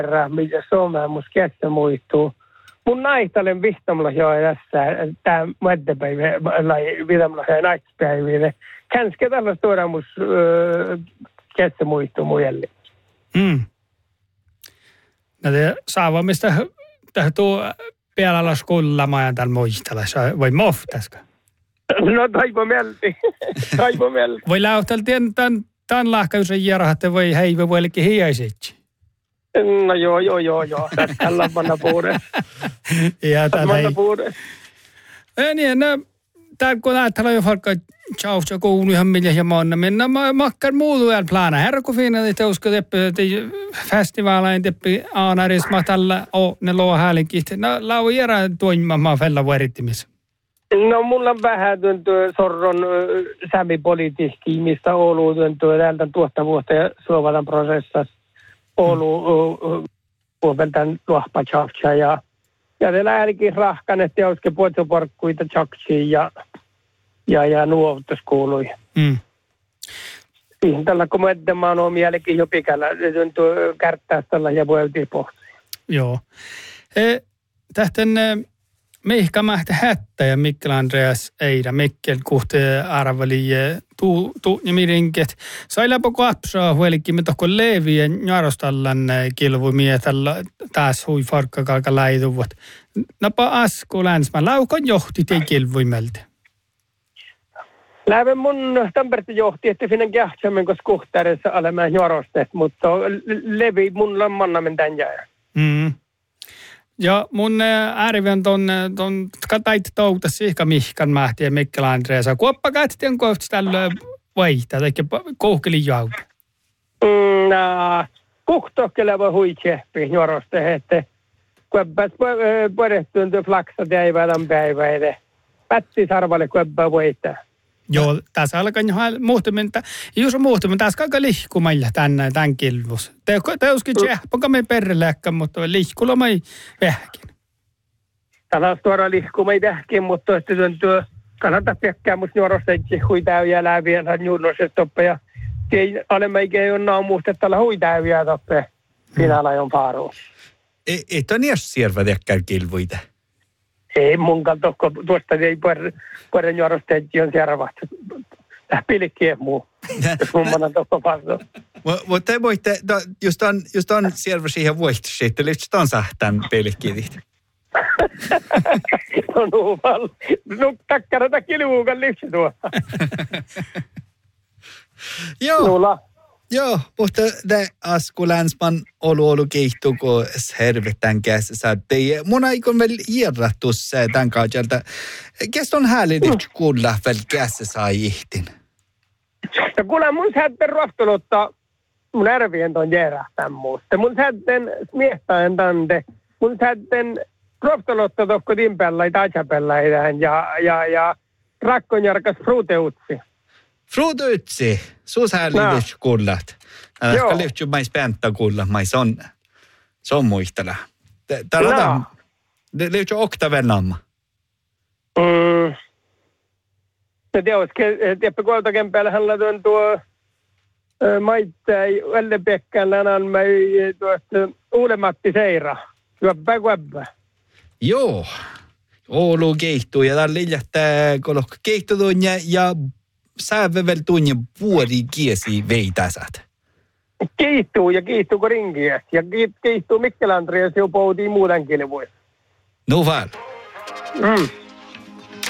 mitä Suomea mus kesä muistuu. Mun naistalen vihtamalla joo tässä, tää muettepäivä, vitamalla ja naispäiville. Kanske tällaista tuoda mus kesä muistuu mujelle. No te saavamista tuo pialalla skullamajan täällä muistella, voi moftaska? No taivomelti. Voi lähtellä tämän lahkajusen järjähtä voi heivä voillekin hiäisetsi. No joo. Tällä panna puhuudessa. Ja tällä puhuudessa. Niin, täällä kun ajatellaan jo vaikka tjausta koulu ihan millä ja maana, minä makkar muutu vielä plana. Herra kun fiina, että usko teppi festivaalain teppi aanarisma tällä ne luo häälinkin. No lau järä toimimaan fella vuorittimissa. No mulla on vähän tuntuu sorron sämipolitiikki, mistä Oulu tuntuu täältä tuottavuutta ja suovatan prosessassa. Oulu puoleltaan luohpatsahtsa ja teillä ainakin rahkan, että olisikin puolitoporkkuita tsaksiin ja nuovutuskuului. Siihen tällä kun mä oon mielekin jo pikällä, se tuntuu kärttää tällä ja puoltiin pohtia. Joo. Tähtän Mihka Mähtä Hättä ja Mikkel Andreas Eira Mikkel kuhte arvali ja mirinket. Sailapo kapsaa huolikin me tohko leviä jarostallan kilvumia tällä taas hui farkkakalka läiduvat. Napa asku länsmä laukon johti tei kilvuimeltä. Lähden mun Tampereen johti, että finnen kähtsämmen, koska kuhtaarissa olemme jarostet, mutta levi mun lammanna men tän jää. Ja mun ääriven ton katait touta siihka Mihkan Mähti ja Mikkel Andreas. Kuoppa kähtien kohti tällä vaihtaa, eikä kouhkeli jauta. Kuhtokkele voi huitsehpi nuoroste, että kuoppas puolehtuun tuo flaksat ja ei välän päiväide. Pätti sarvalle kuoppa voittaa. Joo, tässä alkaa muhtuminen. Jos on muhtuminen, tässä kaikki lihkumailla tämän kilvus. Te uskin tsehpoka me perreläkkä, mutta lihkulla me ei vähkin. Tällä on tuoda lihkulla ei vähkin, mutta että tuntuu kannattaa pekkää, mutta nuorosta itse huitäyjä läviä tai juurnoset toppe. Ja olemme ikään ole naamusta, että tällä huitäyjä toppe. Finala on paaruun. Ei on edes siervä tekkää kilvuita. Ei mun kanssa tuosta ei puolen juorosteetti on siervat. Pilkkiä muu. Jos mun manan tokko vastu. Mutta te voitte, just on siervä siihen voihtuisi, että lyhtsä on sähtään pilkkiä. No nuuval. No takkarata kilvuukan lyhtsä tuo. Joo. Nuula. Joo, mutta det asku länsman olu keihtuu, kun hervetään käsissä. Mun aikon vielä hierrattus tämän kaudelta. Kes on häälidit kuulla vielä käsissä ihtin? No kuule, mun säätten rohtulutta mun ärvien ton järähtän muusta. Mun säätten smiehtään tante. Mun säätten rohtulutta tokko timpellä ja tajapella ja rakkonjarkas fruuteutsi. Fruuteutsi? Suus häälidit kuullat. Ehkä lyhtsy mais pääntä kuulla, mais on muistella. Tarvitaan, lyhtsy oktavenamma. No tiedätkö kuoltakempeällä hänellä tuo maittai Välle-Pekkan länanmäi tuosta Uule-Matti Seira. Kuäppä. Joo. Oulu keihtuu ja täällä liljähtää kolokka keihtotunja ja säävevel tunnin vuori kiesi veitäsät. Kiihtuu kun rinkiä. Ja kiihtuu Mikkel Andreas jo poutiin muutenkin voi. No väl.